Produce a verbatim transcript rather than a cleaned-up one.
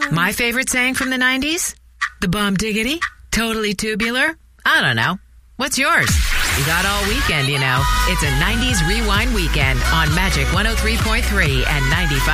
My favorite saying from the nineties? The bum diggity? Totally tubular? I don't know. What's yours? You got all weekend, you know. It's a nineties Rewind weekend on Magic one oh three point three and ninety-five.